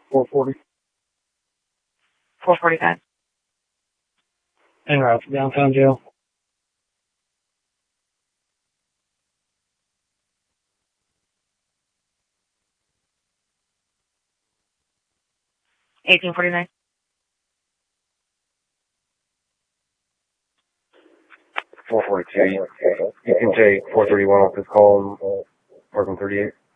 440. 445. En route to downtown jail. 1849. 442. You can take 431 off this call and work on 38.